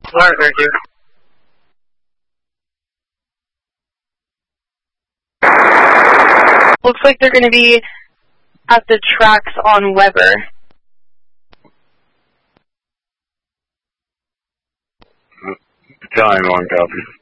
Alright, thank you. Looks like they're going to be at the tracks on Weber. Battalion 1, copy.